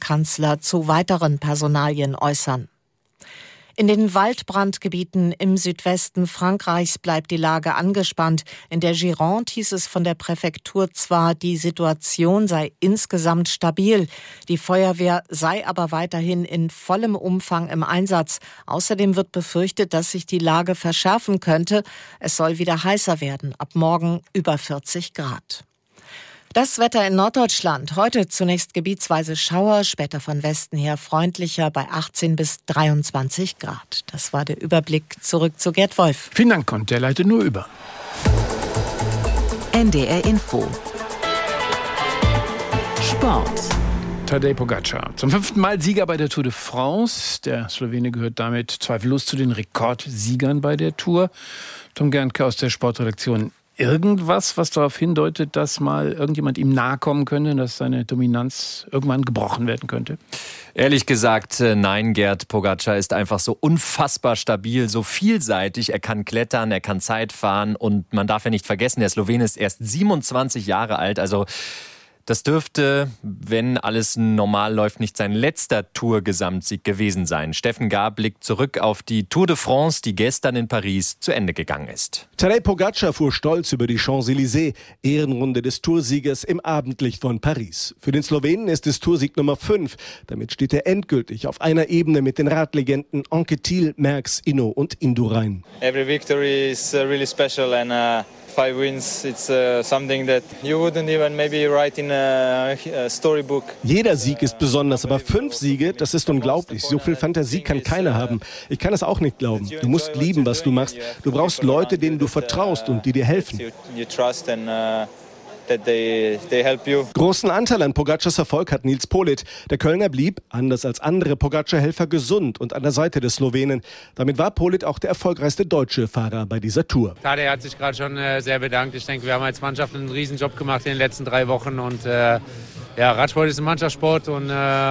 Bundeskanzler zu weiteren Personalien äußern. In den Waldbrandgebieten im Südwesten Frankreichs bleibt die Lage angespannt. In der Gironde hieß es von der Präfektur zwar, die Situation sei insgesamt stabil. Die Feuerwehr sei aber weiterhin in vollem Umfang im Einsatz. Außerdem wird befürchtet, dass sich die Lage verschärfen könnte. Es soll wieder heißer werden. Ab morgen über 40 Grad. Das Wetter in Norddeutschland. Heute zunächst gebietsweise Schauer, später von Westen her freundlicher bei 18 bis 23 Grad. Das war der Überblick. Zurück zu Gerd Wolf. Vielen Dank, und der leitet nur über. NDR Info. Sport. Tadej Pogačar, zum 5. Mal Sieger bei der Tour de France. Der Slowene gehört damit zweifellos zu den Rekordsiegern bei der Tour. Tom Gernke aus der Sportredaktion. Irgendwas, was darauf hindeutet, dass mal irgendjemand ihm nahe kommen könnte, dass seine Dominanz irgendwann gebrochen werden könnte? Ehrlich gesagt, nein, Gerd. Pogačar ist einfach so unfassbar stabil, so vielseitig. Er kann klettern, er kann Zeit fahren und man darf ja nicht vergessen, der Slowene ist erst 27 Jahre alt, also das dürfte, wenn alles normal läuft, nicht sein letzter Tour-Gesamtsieg gewesen sein. Steffen Gahr blickt zurück auf die Tour de France, die gestern in Paris zu Ende gegangen ist. Tadej Pogačar fuhr stolz über die Champs-Élysées, Ehrenrunde des Toursiegers im Abendlicht von Paris. Für den Slowenen ist es Toursieg Nummer 5. Damit steht er endgültig auf einer Ebene mit den Radlegenden Anquetil, Merckx, Hinault und Indurain. Every victory is really special and 5 wins, it's something that you wouldn't even maybe write in a storybook. Jeder Sieg ist besonders, aber 5 Siege, das ist unglaublich. So viel Fantasie kann keiner haben. Ich kann es auch nicht glauben. Du musst lieben, was du machst. Du brauchst Leute, denen du vertraust und die dir helfen. Großen Anteil an Pogačars Erfolg hat Nils Politt. Der Kölner blieb, anders als andere Pogačar-Helfer, gesund und an der Seite des Slowenen. Damit war Politt auch der erfolgreichste deutsche Fahrer bei dieser Tour. Tadej hat sich gerade schon sehr bedankt. Ich denke, wir haben als Mannschaft einen Riesenjob gemacht in den letzten 3 Wochen. Und Radsport ist ein Mannschaftssport und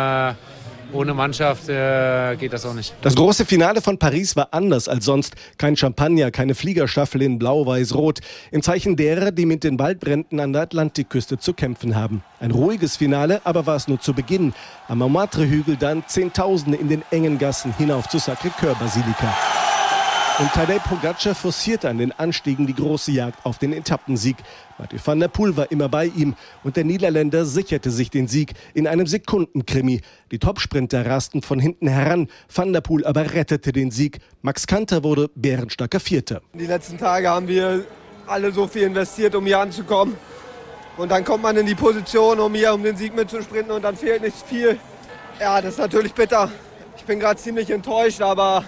ohne Mannschaft geht das auch nicht. Das große Finale von Paris war anders als sonst. Kein Champagner, keine Fliegerstaffel in Blau-Weiß-Rot. Im Zeichen derer, die mit den Waldbränden an der Atlantikküste zu kämpfen haben. Ein ruhiges Finale, aber war es nur zu Beginn. Am Montmartre-Hügel dann Zehntausende in den engen Gassen hinauf zur Sacré-Cœur-Basilika. Und Tadej Pogačar forcierte an den Anstiegen die große Jagd auf den Etappensieg. Mathieu van der Poel war immer bei ihm und der Niederländer sicherte sich den Sieg in einem Sekundenkrimi. Die Topsprinter rasten von hinten heran, Van der Poel aber rettete den Sieg. Max Kanter wurde bärenstarker Vierter. Die letzten Tage haben wir alle so viel investiert, um hier anzukommen. Und dann kommt man in die Position, um hier um den Sieg mitzusprinten und dann fehlt nicht viel. Ja, das ist natürlich bitter. Ich bin gerade ziemlich enttäuscht, aber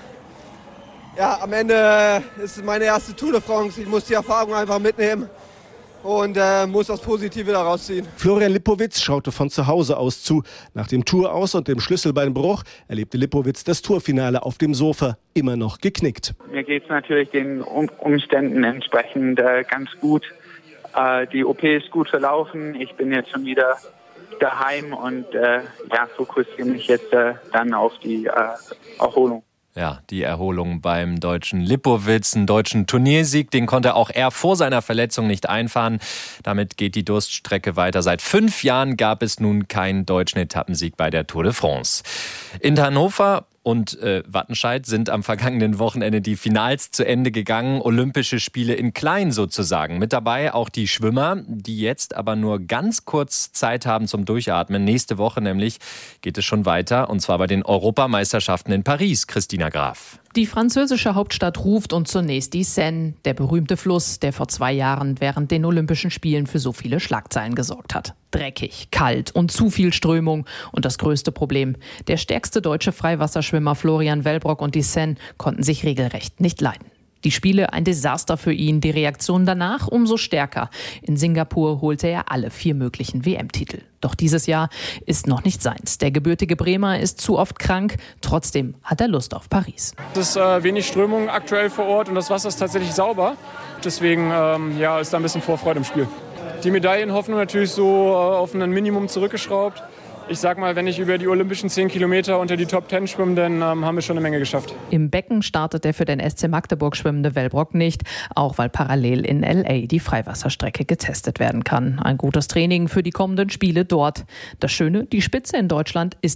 ja, am Ende ist es meine erste Tour de France. Ich muss die Erfahrung einfach mitnehmen und muss das Positive daraus ziehen. Florian Lipowitz schaute von zu Hause aus zu. Nach dem Touraus und dem Schlüsselbeinbruch erlebte Lipowitz das Tourfinale auf dem Sofa, immer noch geknickt. Mir geht es natürlich den Umständen entsprechend ganz gut. Die OP ist gut verlaufen. Ich bin jetzt schon wieder daheim und fokussiere mich jetzt dann auf die Erholung. Ja, die Erholung beim deutschen Lipowitz, einen deutschen Turniersieg, den konnte auch er vor seiner Verletzung nicht einfahren. Damit geht die Durststrecke weiter. Seit 5 Jahren gab es nun keinen deutschen Etappensieg bei der Tour de France. In Hannover und Wattenscheid sind am vergangenen Wochenende die Finals zu Ende gegangen. Olympische Spiele in klein sozusagen. Mit dabei auch die Schwimmer, die jetzt aber nur ganz kurz Zeit haben zum Durchatmen. Nächste Woche nämlich geht es schon weiter, und zwar bei den Europameisterschaften in Paris. Christina Graf. Die französische Hauptstadt ruft und zunächst die Seine, der berühmte Fluss, der vor 2 Jahren während den Olympischen Spielen für so viele Schlagzeilen gesorgt hat. Dreckig, kalt und zu viel Strömung. Und das größte Problem: der stärkste deutsche Freiwasserschwimmer Florian Wellbrock und die Seine konnten sich regelrecht nicht leiden. Die Spiele ein Desaster für ihn, die Reaktion danach umso stärker. In Singapur holte er alle 4 möglichen WM-Titel. Doch dieses Jahr ist noch nicht seins. Der gebürtige Bremer ist zu oft krank, trotzdem hat er Lust auf Paris. Es ist wenig Strömung aktuell vor Ort und das Wasser ist tatsächlich sauber. Deswegen ist da ein bisschen Vorfreude im Spiel. Die Medaillenhoffnung natürlich so auf ein Minimum zurückgeschraubt. Ich sag mal, wenn ich über die olympischen 10 Kilometer unter die Top 10 schwimme, dann haben wir schon eine Menge geschafft. Im Becken startet der für den SC Magdeburg schwimmende Wellbrock nicht, auch weil parallel in LA die Freiwasserstrecke getestet werden kann. Ein gutes Training für die kommenden Spiele dort. Das Schöne, die Spitze in Deutschland ist